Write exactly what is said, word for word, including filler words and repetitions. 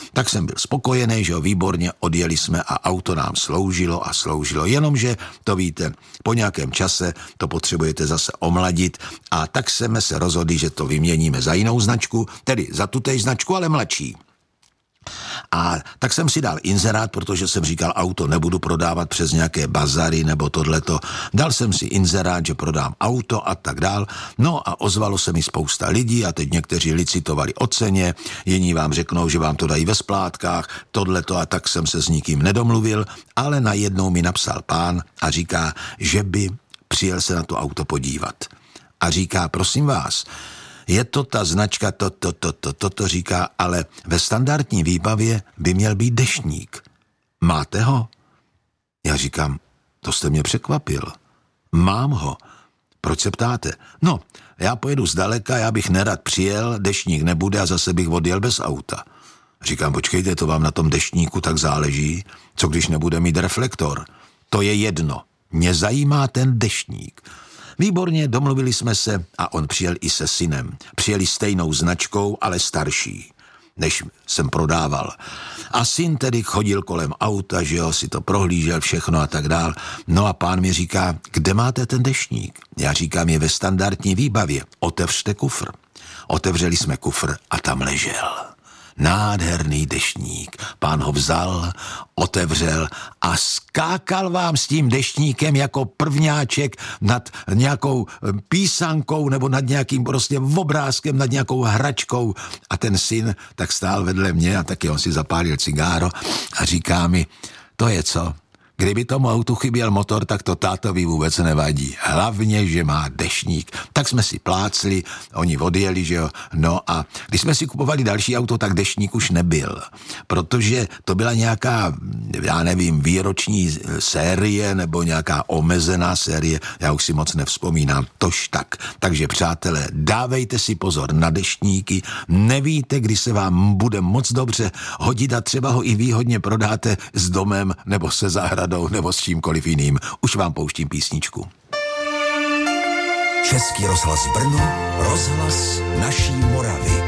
Tak jsem byl spokojený, že jo, výborně, odjeli jsme a auto nám sloužilo a sloužilo. Jenomže, to víte, po nějakém čase to potřebujete zase omladit a tak jsme se rozhodli, že to vyměníme za jinou značku, tedy za tutéž značku, ale mladší. A tak jsem si dal inzerát, protože jsem říkal, auto nebudu prodávat přes nějaké bazary nebo tohleto. Dal jsem si inzerát, že prodám auto a tak dál. No a ozvalo se mi spousta lidí a teď někteří licitovali o ceně, jiní vám řeknou, že vám to dají ve splátkách, tohleto a tak jsem se s nikým nedomluvil, ale najednou mi napsal pán a říká, že by přijel se na to auto podívat. A říká, prosím vás, je to ta značka, to, to, to, to, to, to říká, ale ve standardní výbavě by měl být deštník. Máte ho? Já říkám, to jste mě překvapil. Mám ho. Proč se ptáte? No, já pojedu zdaleka, já bych nerad přijel, deštník nebude a zase bych odjel bez auta. Říkám, počkejte, to vám na tom deštníku tak záleží, co když nebude mít reflektor? To je jedno. Mě zajímá ten deštník. Výborně, domluvili jsme se a on přijel i se synem. Přijeli stejnou značkou, ale starší, než jsem prodával. A syn tedy chodil kolem auta, že jo, si to prohlížel všechno a tak dál. No a pán mi říká, kde máte ten deštník? Já říkám, je ve standardní výbavě. Otevřte kufr. Otevřeli jsme kufr a tam ležel. Nádherný deštník. Pán ho vzal, otevřel a skákal vám s tím deštníkem jako prvňáček nad nějakou písankou nebo nad nějakým prostě obrázkem, nad nějakou hračkou. A ten syn tak stál vedle mě a taky on si zapálil cigáro a říká mi, to je co? Kdyby tomu autu chyběl motor, tak to tátovi vůbec nevadí. Hlavně, že má deštník. Tak jsme si plácli, oni odjeli, že jo. No a když jsme si kupovali další auto, tak deštník už nebyl. Protože to byla nějaká, já nevím, výroční série nebo nějaká omezená série. Já už si moc nevzpomínám. Tož tak. Takže přátelé, dávejte si pozor na deštníky. Nevíte, kdy se vám bude moc dobře hodit a třeba ho i výhodně prodáte s domem nebo se zahradou nebo s čímkoliv jiným. Už vám pouštím písničku. Český rozhlas Brno, rozhlas naší Moravy.